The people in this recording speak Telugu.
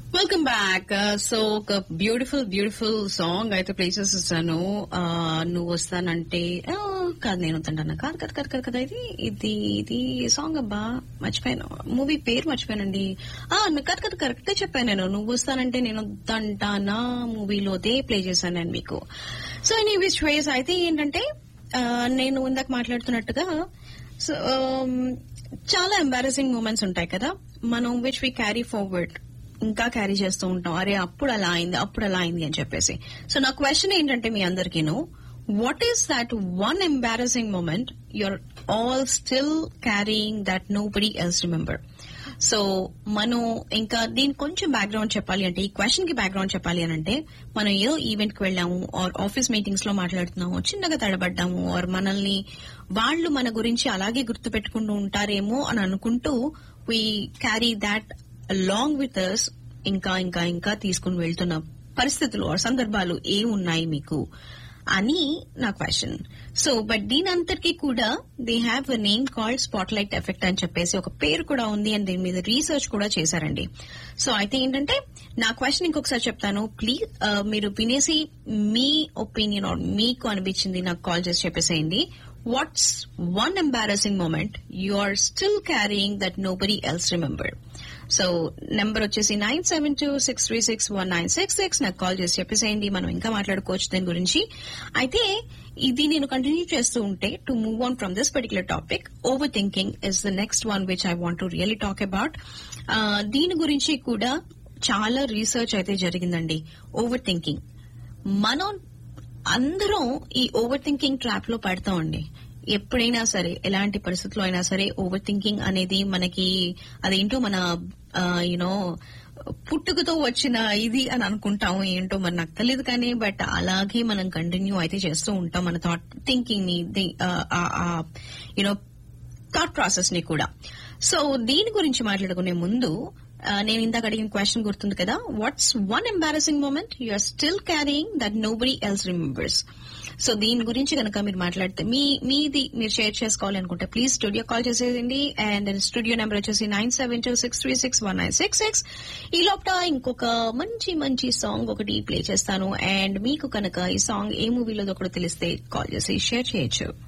Welcome back. సో ఒక బ్యూటిఫుల్ సాంగ్ అయితే ప్లే చేసేసాను. నువ్వు వస్తానంటే కాదు నేను వద్దంటాను. కాదు ఇది ఇది ఇది సాంగ్ అబ్బా మర్చిపోయాను. మూవీ పేరు మర్చిపోయానండి. కాదు కరెక్ట్ చెప్పాను నేను. నువ్వు వస్తానంటే నేను వద్దంటానా మూవీలోదే ప్లే చేశాను నేను మీకు. సో ఎనీ విచ్ వేస్ అయితే ఏంటంటే నేను ఇందాక మాట్లాడుతున్నట్టుగా సో చాలా ఎంబారసింగ్ మూమెంట్స్ ఉంటాయి కదా మనం విచ్ వి క్యారీ ఫార్వర్డ్, ఇంకా క్యారీ చేస్తూ ఉంటాం. అరే అప్పుడు అలా అయింది అని చెప్పేసి. సో నా క్వశ్చన్ ఏంటంటే మీ అందరికీను, what is that one embarrassing moment you're all still carrying that no body else remember? So మనం ఇంకా దీని కొంచెం బ్యాక్గ్రౌండ్ చెప్పాలి అంటే, ఈ క్వశ్చన్ కి బ్యాక్గ్రౌండ్ చెప్పాలి అని అంటే, మనం ఏదో ఈవెంట్ కి వెళ్ళాము ఆర్ ఆఫీస్ మీటింగ్స్ లో మాట్లాడుతున్నాము, చిన్నగా తడబడ్డాము ఆర్ మనల్ని వాళ్ళు మన గురించి అలాగే గుర్తు పెట్టుకుంటూ ఉంటారేమో అని అనుకుంటూ we carry that along with us. ఇంకా తీసుకుని వెళ్తున్న పరిస్థితులు ఆ సందర్భాలు ఏమున్నాయి మీకు అని నా క్వశ్చన్. సో బట్ దీని అంతటికీ కూడా they have a name called spotlight effect అని చెప్పేసి ఒక పేరు కూడా ఉంది అండ్ దీని మీద రీసెర్చ్ కూడా చేశారండి. సో అయితే ఏంటంటే నా క్వశ్చన్ ఇంకొకసారి చెప్తాను, ప్లీజ్ మీరు వినేసి మీ ఒపీనియన్ ఆర్ మీకు అనిపించింది నాకు కాల్ చేసి చెప్పేసేయండి. Watts one embarrassing moment you are still carrying that nobody else remember? So number వచ్చేసి 9726361966. నాకు కాల్ చేసి చెప్పేసేయండి, మనం ఇంకా మాట్లాడుకోవచ్చు దీని గురించి. అయితే ఇది నేను కంటిన్యూ చేస్తూ ఉంటే to move on from this particular topic, over thinking is the next one which I want to really talk about. దీని గురించి కూడా చాలా రీసెర్చ్ అయితే జరిగిందండి. ఓవర్ థింకింగ్, మనం అందరం ఈ ఓవర్ థింకింగ్ ట్రాప్ లో పడతామండి. ఎప్పుడైనా సరే, ఎలాంటి పరిస్థితుల్లో అయినా సరే ఓవర్ థింకింగ్ అనేది మనకి అదేంటో మన యూనో పుట్టుకతో వచ్చిన ఇది అని అనుకుంటాము. ఏంటో మరి నాకు తెలియదు కానీ బట్ అలాగే మనం కంటిన్యూ అయితే చేస్తూ ఉంటాం మన థాట్ థింకింగ్ ని, యూనో థాట్ ప్రాసెస్ ని కూడా. సో దీని గురించి మాట్లాడుకునే ముందు నేను ఇందాక అడిగిన క్వశ్చన్ గుర్తుంది కదా, watts one embarrassing moment you are still carrying that nobody else remembers? So దీని గురించి కనుక మీరు మాట్లాడితే మీది మీరు షేర్ చేసుకోవాలి అనుకుంటే ప్లీజ్ స్టూడియో కాల్ చేసేయండి. అండ్ స్టూడియో నెంబర్ వచ్చేసి 9726361966. ఈ లోపల ఇంకొక మంచి సాంగ్ ఒకటి ప్లే చేస్తాను. అండ్ మీకు కనుక ఈ సాంగ్ ఏ మూవీలో కూడా తెలిస్తే కాల్ చేసి షేర్ చేయొచ్చు.